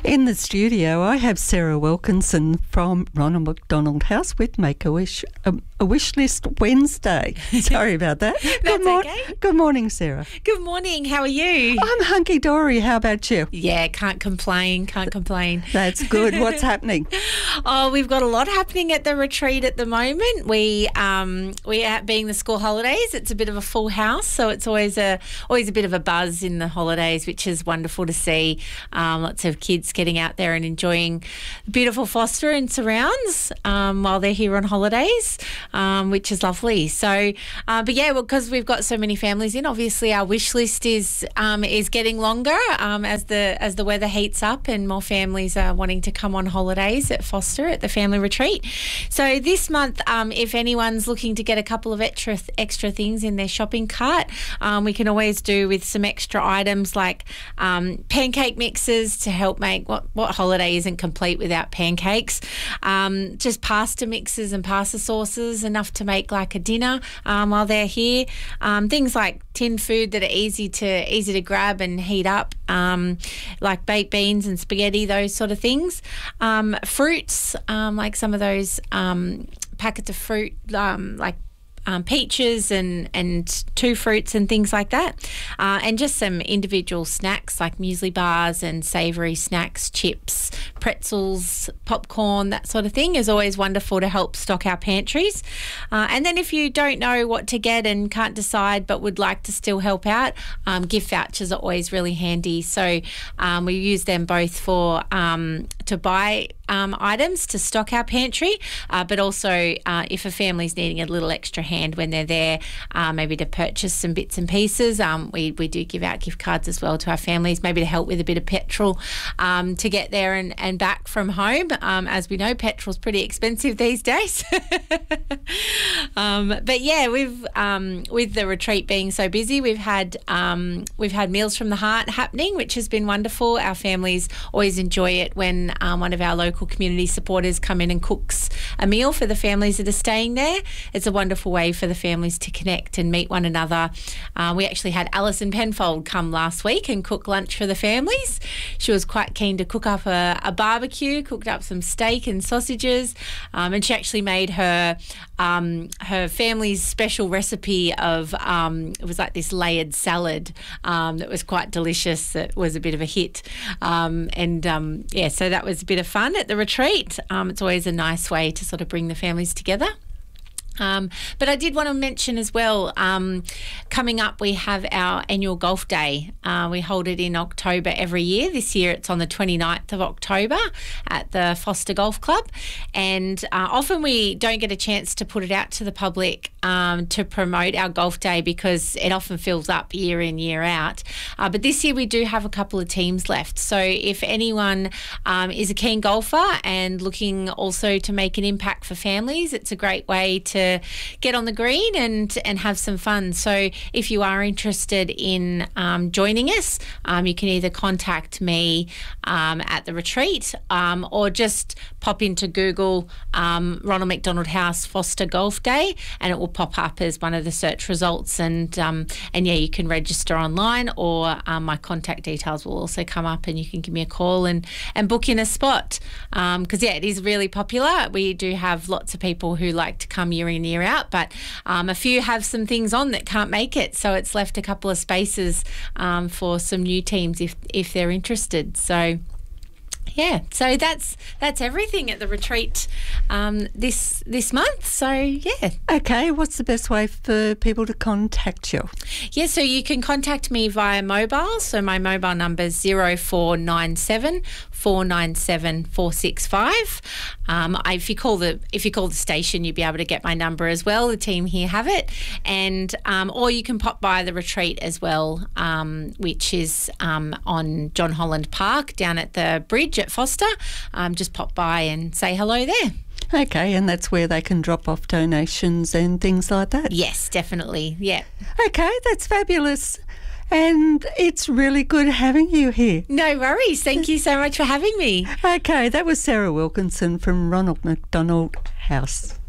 In the studio, I have Sarah Wilkinson from Ronald McDonald House with Make a Wish List Wednesday. Sorry about that. Okay. Good morning, Sarah. Good morning. How are you? I'm hunky-dory. How about you? Yeah, can't complain. That's good. What's happening? Oh, we've got a lot happening at the retreat at the moment. We are being the school holidays. It's a bit of a full house, so it's always a bit of a buzz in the holidays, which is wonderful to see. Lots of kids getting out there and enjoying beautiful Foster and surrounds while they're here on holidays, which is lovely. So, but yeah, because we've got so many families in, obviously our wish list is getting longer as the weather heats up and more families are wanting to come on holidays at Foster at the family retreat. So this month, if anyone's looking to get a couple of extra things in their shopping cart, we can always do with some extra items like pancake mixes to help make what holiday isn't complete without pancakes. Just pasta mixes and pasta sauces, enough to make like a dinner while they're here. Things like tin food that are easy to grab and heat up, like baked beans and spaghetti, those sort of things. Fruits, like some of those packets of fruit, like peaches and two fruits and things like that, and just some individual snacks like muesli bars and savoury snacks, chips, pretzels, popcorn, that sort of thing is always wonderful to help stock our pantries. And then if you don't know what to get and can't decide but would like to still help out, gift vouchers are always really handy. So we use them both for to buy items to stock our pantry, but also if a family's needing a little extra hand when they're there, maybe to purchase some bits and pieces, we do give out gift cards as well to our families, maybe to help with a bit of petrol to get there and back from home. As we know, petrol's pretty expensive these days. But yeah, we've with the retreat being so busy, we've had Meals from the Heart happening, which has been wonderful. Our families always enjoy it when one of our local community supporters come in and cooks a meal for the families that are staying there. It's a wonderful way for the families to connect and meet one another. We actually had Alison Penfold come last week and cook lunch for the families. She was quite keen to cook up a barbecue, cooked up some steak and sausages, and she actually made her family's special recipe of it was like this layered salad that was quite delicious. That was a bit of a hit, yeah, so that was a bit of fun at the retreat. It's always a nice way to sort of bring the families together. But I did want to mention as well, coming up we have our annual golf day. We hold it in October every year. This year it's on the 29th of October at the Foster Golf Club, and often we don't get a chance to put it out to the public to promote our golf day because it often fills up year in, year out. But this year we do have a couple of teams left. So if anyone is a keen golfer and looking also to make an impact for families, it's a great way to get on the green and have some fun. So if you are interested in joining us, you can either contact me at the retreat or just pop into Google Ronald McDonald House Foster Golf Day and it will pop up as one of the search results, and yeah, you can register online, or my contact details will also come up and you can give me a call and book in a spot, because yeah, it is really popular. We do have lots of people who like to come year in, year out, but a few have some things on that can't make it, so it's left a couple of spaces for some new teams if they're interested. So yeah, so that's everything at the retreat this month. So yeah. Okay, what's the best way for people to contact you? Yeah, so you can contact me via mobile. So my mobile number is 0497 497 465. If you call the station, you'll be able to get my number as well. The team here have it, and or you can pop by the retreat as well, which is on John Holland Park down at the bridge at Foster. Just pop by and say hello there. Okay, and that's where they can drop off donations and things like that? Yes, definitely, yeah. Okay, that's fabulous. And it's really good having you here. No worries. Thank you so much for having me. Okay, that was Sarah Wilkinson from Ronald McDonald House.